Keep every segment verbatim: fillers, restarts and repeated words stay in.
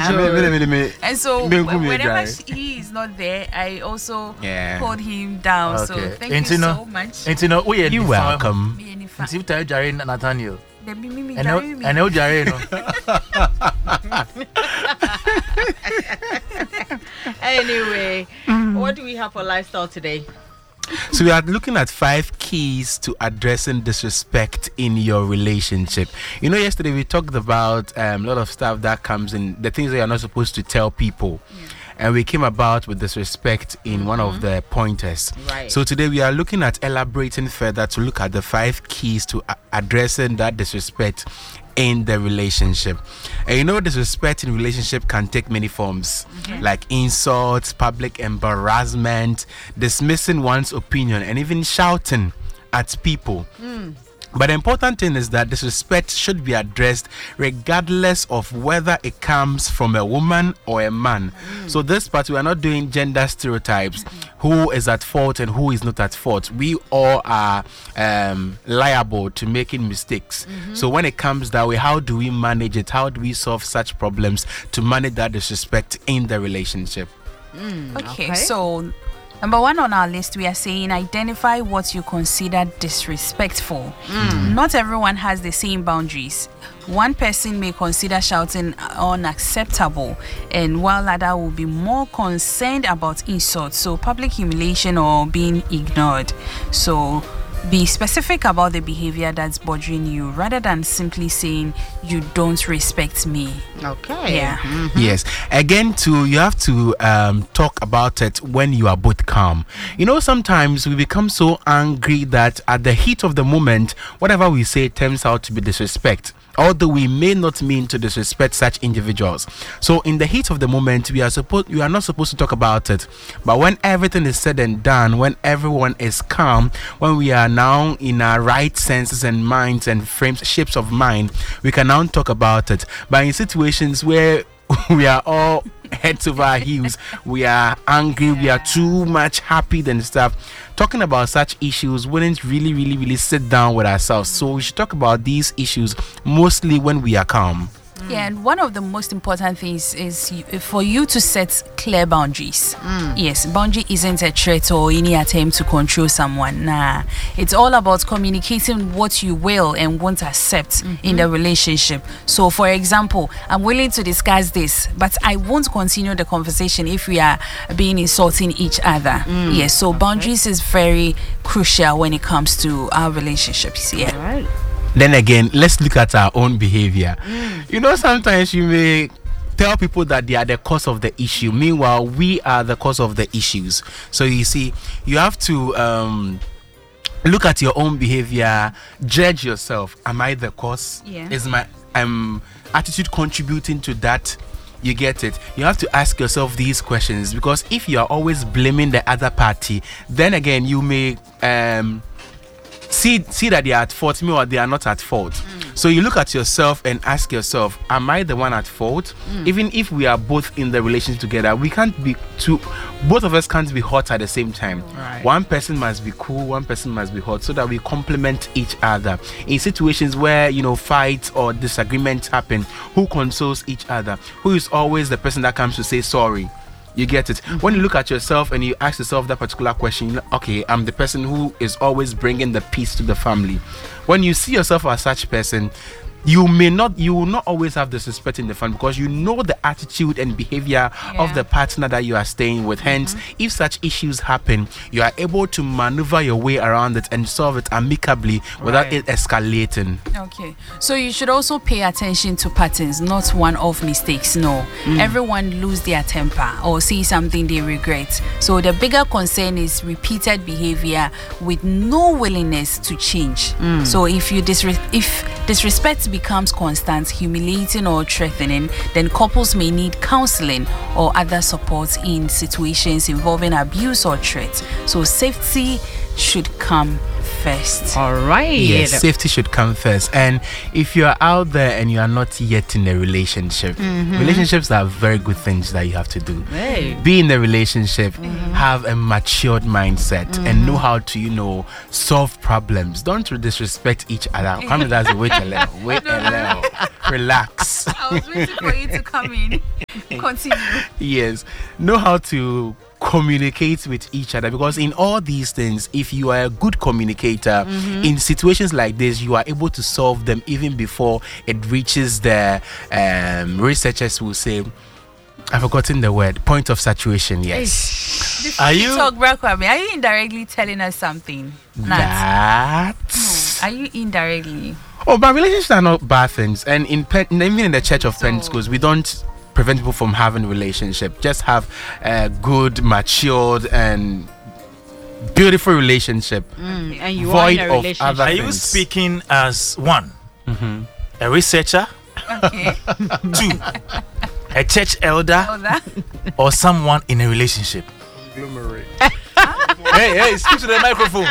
And so whenever he is not there, I also yeah. hold him down. Okay. So thank and you know, so much. And you know, we you're welcome. See you Jerry Nathaniel. I know, I know Jerry. Anyway, mm. what do we have for lifestyle today? So we are looking at five keys to addressing disrespect in your relationship. You know, yesterday we talked about um, a lot of stuff that comes in, the things that you're not supposed to tell people. Yeah. And we came about with disrespect in mm-hmm. one of the pointers. Right. So today we are looking at elaborating further to look at the five keys to a- addressing that disrespect in the relationship. And you know, disrespect in relationship can take many forms, mm-hmm. like insults, public embarrassment, dismissing one's opinion, and even shouting at people. Mm. But the important thing is that disrespect should be addressed regardless of whether it comes from a woman or a man. Mm. So this part, we are not doing gender stereotypes, mm-hmm. who is at fault and who is not at fault. We all are um, liable to making mistakes. Mm-hmm. So when it comes that way, how do we manage it? How do we solve such problems to manage that disrespect in the relationship? Mm, okay, okay, so number one on our list, we are saying identify what you consider disrespectful. Mm. Not everyone has the same boundaries. One person may consider shouting unacceptable, and while other will be more concerned about insults, so public humiliation or being ignored. So be specific about the behavior that's bothering you rather than simply saying you don't respect me. Okay. Yeah. Mm-hmm. Yes. Again, too, you have to um, talk about it when you are both calm. You know, sometimes we become so angry that at the heat of the moment, whatever we say turns out to be disrespect, although we may not mean to disrespect such individuals. So in the heat of the moment, we are supposed we are not supposed to talk about it. But when everything is said and done, when everyone is calm, when we are now in our right senses and minds and frames, shapes of mind, we can now talk about it. But in situations where we are all heads over our heels, we are angry, we are too much happy and stuff, talking about such issues wouldn't really really really sit down with ourselves. So we should talk about these issues mostly when we are calm. Yeah, and one of the most important things is you, for you to set clear boundaries. Mm. Yes, boundary isn't a threat or any attempt to control someone. Nah, it's all about communicating what you will and won't accept mm-hmm. in the relationship. So, for example, I'm willing to discuss this, but I won't continue the conversation if we are being insulting each other. Mm. Yes, so boundaries okay. is very crucial when it comes to our relationships. Yeah. All right. Then again, let's look at our own behavior. Mm. You know, sometimes you may tell people that they are the cause of the issue. Meanwhile, we are the cause of the issues. So you see, you have to um, look at your own behavior, judge yourself. Am I the cause? Yeah. Is my um, attitude contributing to that? You get it? You have to ask yourself these questions, because if you are always blaming the other party, then again, you may um, see see that they are at fault, or they are not at fault. Mm. So you look at yourself and ask yourself, am I the one at fault? Mm. Even if we are both in the relationship together, we can't be two, both of us can't be hot at the same time. Right. One person must be cool, one person must be hot, so that we complement each other. In situations where, you know, fights or disagreements happen, who consoles each other? Who is always the person that comes to say sorry? You get it? Mm-hmm. When you look at yourself and you ask yourself that particular question, you know, okay, I'm the person who is always bringing the peace to the family. When you see yourself as such person, you may not, you will not always have disrespect in the family, because you know the attitude and behavior yeah. of the partner that you are staying with. Mm-hmm. Hence, if such issues happen, you are able to maneuver your way around it and solve it amicably without right. it escalating. Okay, so you should also pay attention to patterns, not one-off mistakes. No, mm. everyone lose their temper or say something they regret. So the bigger concern is repeated behavior with no willingness to change. Mm. So if you disre- if disrespect becomes constant, humiliating or threatening, then couples may need counseling or other support in situations involving abuse or threats. So safety should come first. All right. Yes, safety should come first. And if you are out there and you are not yet in a relationship, Mm-hmm. relationships are very good things that you have to do. Hey. Be in a relationship, Mm-hmm. have a matured mindset, and know how to, you know, solve problems. Don't disrespect each other. Come with us, wait a little, wait a little, relax. I was waiting for you to come in. Continue. Yes, know how to communicate with each other, because in all these things, if you are a good communicator, in situations like this, you are able to solve them even before it reaches the um, researchers will say, I've forgotten the word, point of saturation. Yes. Are you- talk, Bra Kwame, are you indirectly telling us something? Nat? That. Are you indirectly? Oh, but relationships are not bad things, and in Pen- even in the Church of So- Pentecost, we don't prevent people from having a relationship. Just have a good, matured, and beautiful relationship. Mm, and you Void are in of a relationship. other- Are you things. speaking as one, a researcher, Okay. two, a church elder, Oh, that. or someone in a relationship? Hey, hey, speak to the microphone.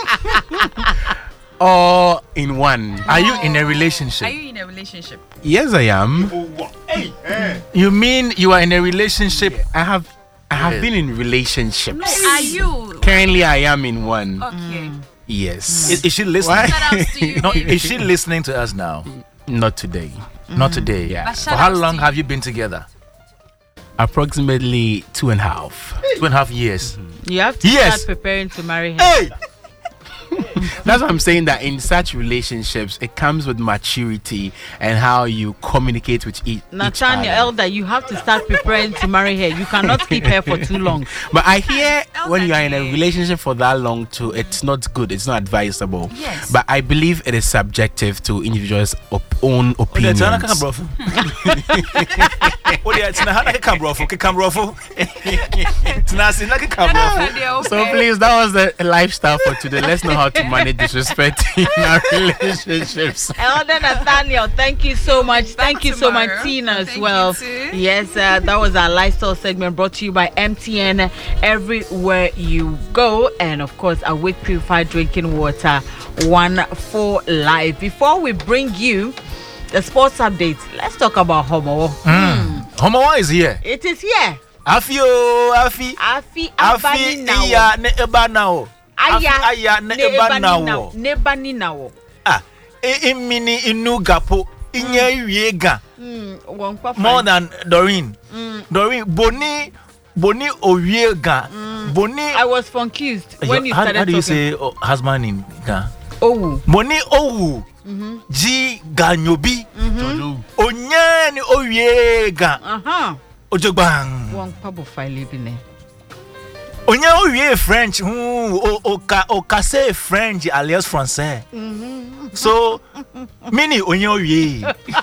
Or in one. Are you in a relationship? Are you in a relationship? Yes, I am. You mean you are in a relationship? I have. I have Yes. been in relationships. No, are you? Currently, I am in one. Okay. Yes. Is, is she listening? Why? Shout outs to you. No, baby. is she listening to us now? Not today. Not today. Yeah. But For shout how outs long to have you been together? Approximately two and a half. Two and a half years. You have to Yes. start preparing to marry her. Hey! That's what I'm saying, that in such relationships, it comes with maturity and how you communicate with e- each Nathaniel, other. elder, you have to start preparing to marry her. You cannot keep her for too long. But I hear when you are in a Elderly. relationship for that long too, it's not good. It's not advisable. Yes. But I believe it is subjective to individuals' op- own opinions. Oh, yeah, it's not like a cambrofo. Cambrofo. It's not like a cambrofo. So please, that was the lifestyle for today. Let's know how to manage disrespect in our relationships. Elder Nathaniel, thank you so much. Back Thank you so much, tomorrow. Tina, as Thank you well. too. Yes, uh, that was our lifestyle segment brought to you by M T N. Everywhere you go, and of course, Awake Purified Drinking Water one for life. Before we bring you the sports update, let's talk about Homo. Homo is here. It is here. Afi o, afi. Afi Afi abani now. iya ne eba now. Afi Aya aya ne eba now. Nebani now. Ah, e mini inu gapo. Inye wie ga. Mm, one kwa More fine. than Doreen. Doreen, boni, boni owie ga. Boni. I was confused when you how, started how do you talking. say oh, husband in Ga? Oh, Boni owu. Ji ganyobi. Onye ni owie ga. uh-huh. Ojogbang. One pabo file bine. Onye owie French. Hmm. O oka oka say French alias français. So mini onye owie.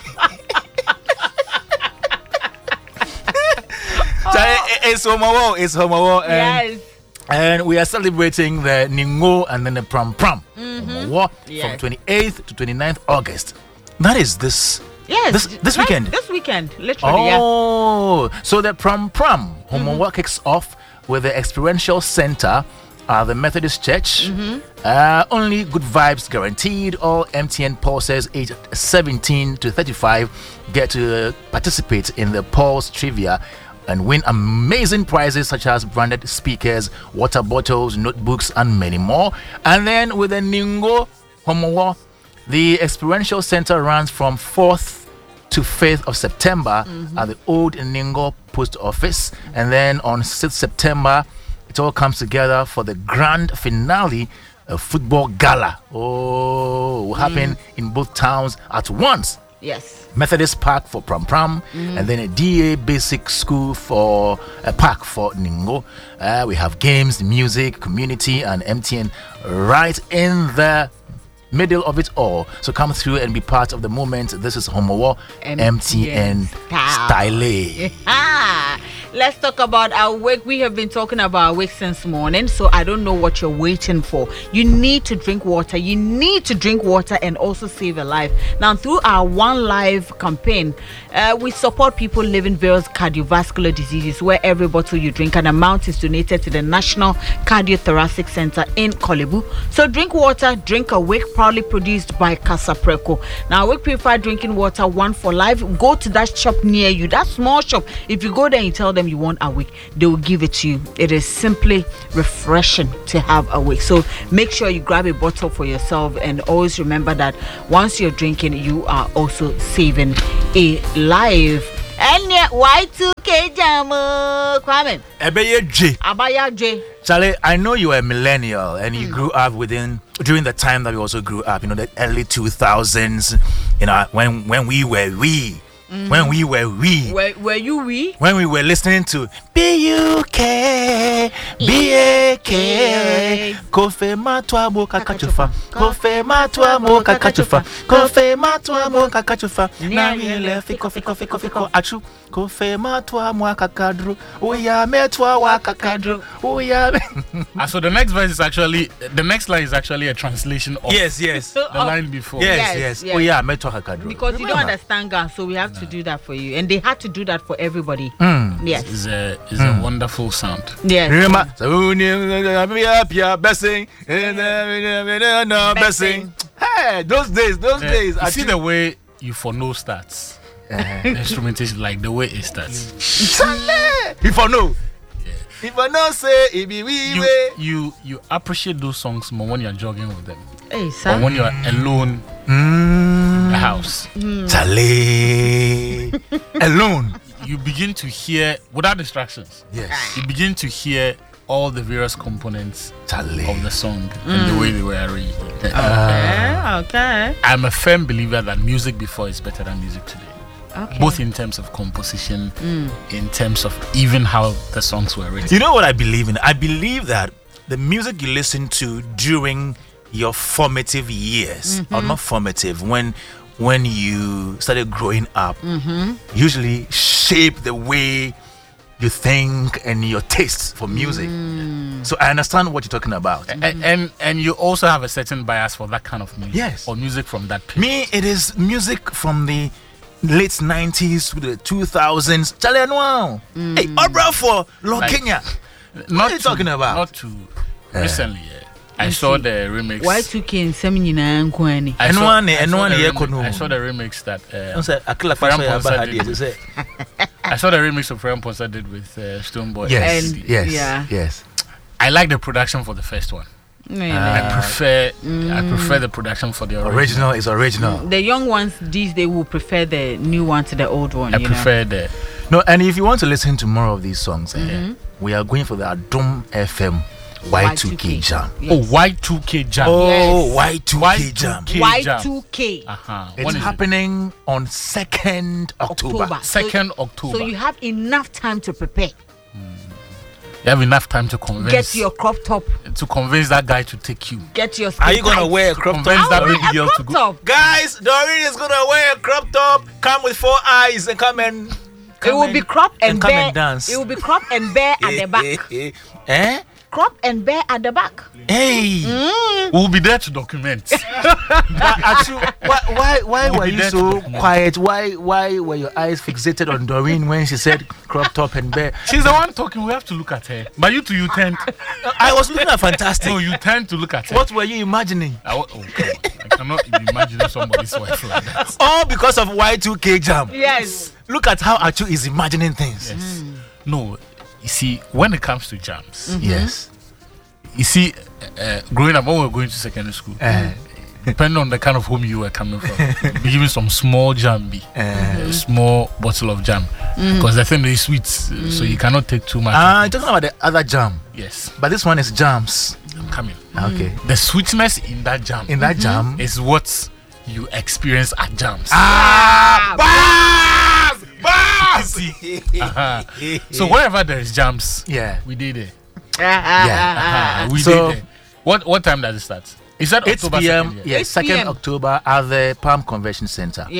So, it- it's homo, it's homo, and Yes. and we are celebrating the Ningo and then the Pram Pram Homo Yes. from twenty-eighth to twenty-ninth August. That is this. Yes. This- this right, weekend? This weekend, literally, yeah. Oh, so the Pram Pram Homo kicks off with the Experiential Center at the Methodist Church. Uh, only good vibes guaranteed. All M T N pulsers aged seventeen to thirty-five get to uh, participate in the Pulse Trivia and win amazing prizes such as branded speakers, water bottles, notebooks, and many more. And then with the Ningo Homo, the Experiential Center runs from fourth to fifth of September at the old Ningo Post Office. And then on sixth September, it all comes together for the grand finale, a football gala. Oh, will happen in both towns at once. Yes. Methodist Park for Pram Pram, and then a D A Basic School for a park for Ningo. Uh, we have games, music, community, and M T N right in the middle of it all. So come through and be part of the moment. This is Homo M T N M T N style. style. Ah, Let's talk about Awake. We have been talking about Awake since morning, so I don't know what you're waiting for. You need to drink water. You need to drink water and also save a life. Now, through our One Life campaign, uh, we support people living various cardiovascular diseases, where every bottle you drink, an amount is donated to the National Cardiothoracic Center in Korle Bu. So drink water, drink Awake, proudly produced by Casapreco. Now, Awake Purified Drinking Water, one for life. Go to that shop near you, that small shop. If you go there and you tell them you want Awake, they will give it to you. It is simply refreshing to have Awake. So make sure you grab a bottle for yourself, and always remember that once you're drinking, you are also saving a life. And yet, Y two K jam, Kwame. Ebeye J. Abaya J. Charlie, I know you are a millennial and you mm. grew up within during the time that we also grew up. You know, the early two thousands. You know, when when we were we. Mm-hmm. When we were we were, were you we when we were listening to B U K B A K Kofe Matwa Moka Kachufa Kofe Matwa Moka Kachufa Kofe Matwa Moka Kachufa Nami Fiko Fiko Fiko Fiko Achu Kofe Matwa Moka Kadru Uya Metwa Waka Kadru Uya. So the next verse is actually the next line is actually a translation of yes yes the line before. Yes yes, yes. Uya Metwa Kadru, because you don't understand Ghana, so we have to to do that for you, and they had to do that for everybody. Mm. Yes, it's a it's mm. a wonderful sound. Yes. Remember, hey, those days, those uh, days. You see the way you for no starts. Uh-huh. The instrumentation, like the way it starts. If I know, yeah. If I know, say it be we you, you you appreciate those songs more when you're jogging with them, hey, son. or when you're alone. Mm. The house. Mm. Charlie. Alone. You begin to hear without distractions. Yes. You begin to hear all the various components Charlie. of the song mm. and the way they were arranged. Okay, uh, okay. I'm a firm believer that music before is better than music today. Okay. Both in terms of composition, mm. in terms of even how the songs were written. You know what I believe in? I believe that the music you listen to during your formative years, mm-hmm. or not formative, when when you started growing up, mm-hmm. usually shape the way you think and your tastes for music. Mm. So I understand what you're talking about. Mm-hmm. And, and and you also have a certain bias for that kind of music. Yes. Or music from that period. Me, it is music from the late nineties to the two thousands. Charlie Noir. Mm. Hey, opera for Lord like, Kenya. What are you to, talking about? Not too uh, recently, yeah. I saw the remix. Y two K in Seminina Nkwani. I saw I saw the remix that uh, I saw the remix of Freya Ponsa did with uh, Stonebwoy. Yes, and, yes, yeah. yes. I like the production for the first one. Really? Uh, I prefer mm. I prefer the production for the original. Original is original. The young ones these days will prefer the new one to the old one. I you prefer know? the no. And if you want to listen to more of these songs, mm-hmm. eh, we are going for the Adom F M Y two K jam. Yes. Oh, Y two K jam. Oh, yes. Y two K jam. Y two K. Uh-huh. It's happening it? on second October. October. second so, October. So you have enough time to prepare. Mm. You have enough time to convince. Get your crop top. To convince that guy to take you. Get your. Are you gonna wear a crop top? Convince that baby girl to go. Top. Guys, Doreen is gonna wear a crop top. Come with four eyes and come and. Come it will and, be crop and, and bare. Come and dance. It will be crop and bare at the back. Eh? Crop and bare at the back. Hey, mm. We'll be there to document. Actually, why, why, why we'll were you so quiet? Why, why were your eyes fixated on Doreen when she said crop top and bare? She's the one talking. We have to look at her. But you two, you tend. I was looking at Fantastic. No, you tend to look at her. What were you imagining? I, oh, come on. I cannot imagine somebody's wife like that. All because of Y two K jam. Yes. Look at how Achu is imagining things. Yes. Mm. No. You see, when it comes to jams, mm-hmm. yes. You see, uh, growing up when we were going to secondary school, uh, depending on the kind of home you were coming from, be given some small jambi, uh, a small bottle of jam, mm. because the thing is sweet, mm. so you cannot take too much. Ah, uh, talking about the other jam. Yes, but this one is jams. I'm coming. Okay. The sweetness in that jam, in that mm-hmm. jam, is what you experience at jams. Ah, bars, bars. uh-huh. So wherever there is jams, yeah, we did it. Yeah, uh-huh. we so, did it. What what time does it start? Is that eight October p m second? Yes, second October at the Palm Convention Center. Yes.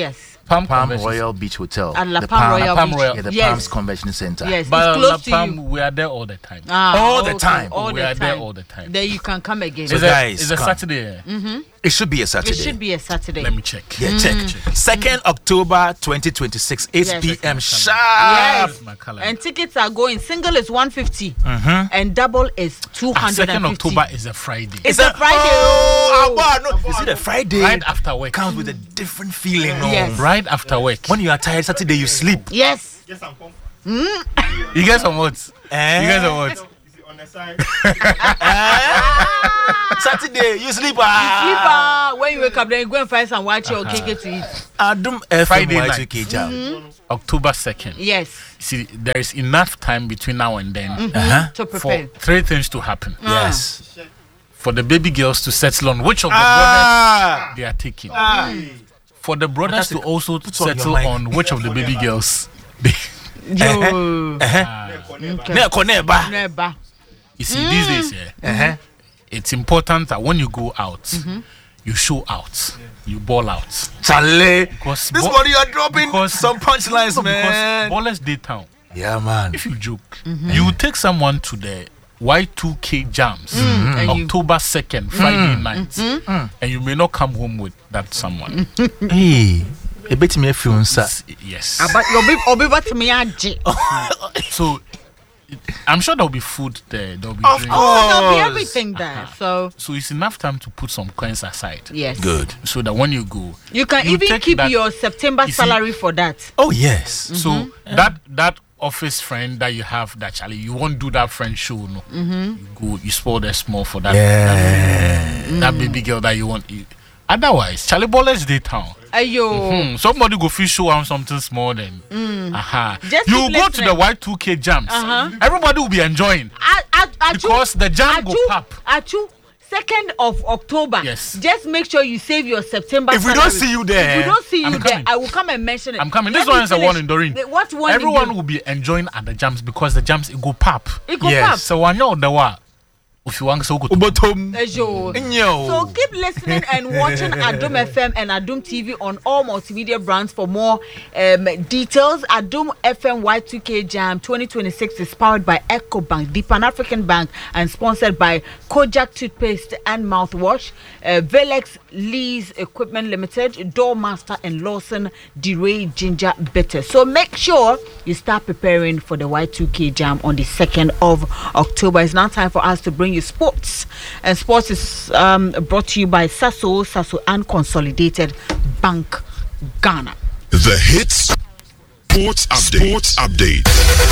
Palm, Palm Royal Beach Hotel. At La the Palm, Palm Royal Palm Beach. Royal. Yeah, the yes. Palms Convention Center. Yes, but it's close La to Palm, you. we are there all the time. Ah, all the okay. time. All we the are time. there all the time. Then you can come again. So It's guys, a, it's a come. Saturday. Mm-hmm. It should be a Saturday. It should be a Saturday. Let me check. Yeah, Mm. check. check. Second October twenty twenty-six, eight Yes. p.m. sharp. Yes. My calendar. And tickets are going. Single is one fifty, Mhm. and double is two Ah, hundred Second fifty. October is a Friday. It's a Friday. Oh, Abba, no. You see, the Friday Right after work. comes with a different feeling. No? Yes. Right after work. When you are tired, Saturday you sleep. Yes. You guys on what? Eh? You guys on what? Saturday you sleep. Sleep, Ah. uh, when you wake up, then you go and find some white your cake to eat. Adum F Friday M Y night. two K jam. Mm-hmm. October second. Yes. See, there is enough time between now and then Uh-huh. To for prepare. three things to happen. Yes. For the baby girls to settle on which of the Ah. brothers they are taking. For the brothers to also on your settle mic. on which of the baby girls they. Yo. Ne ko ne ba. Never. You see, these days, yeah, Uh-huh. it's important that when you go out, you show out, you ball out. Charlie, Because this bo- morning you are dropping because- some punchlines, man. Because ballers day town. Yeah, man. If you joke, you take someone to the Y two K jams And you- October second, Friday night, and you may not come home with that someone. Hey, a bit me feel sir. Yes. But you'll be, I'll be back to me. Aje. So I'm sure there'll be food there. There'll be Of drinks. Oh, there'll be course. everything there. So So it's enough time to put some coins aside. yes, Good. So that when you go, You can You even take keep that- your September you see- salary for that. Oh yes. so that that office friend that you have, that Charlie, you won't do that friend show, no. You go, you spoil the small for that. Yeah. That, that baby girl that you want. You, otherwise, Charlie Ballers Day Town. Ayo. Hmm, somebody go fish show on something small then. Aha. Just You keep go to the listening. Y two K jams. Uh-huh. Everybody will be enjoying. A- a- Achu- Because the jam go Achu- pop. Achu, second of October. Yes. Just make sure you save your September. If we salary. don't see you there, if we don't see you I'm there, coming. I will come and mention it. I'm coming. Let This me one is a finish. one in Doreen. The- What one? Everyone in will be enjoying at the jams because the jams it go pop. It go Yes. pop. So when you're the wa, if you want to go to Ubotom. Ayo. Nyo. So keep listening and watching Adum F M and Adum T V on all multimedia brands for more um, details. Adum F M Y two K Jam twenty twenty-six is powered by EcoBank, the Pan-African Bank, and sponsored by Kojak Toothpaste and Mouthwash, uh, Velex Lee's Equipment Limited, Doormaster, and Lawson DeRay Ginger Bitter. So make sure you start preparing for the Y two K Jam on the second of October. It's now time for us to bring you sports, and sports is um, brought to you by Sasso, Sasso and Consolidated Bank Ghana. The Hits Sports Update. Sports Update.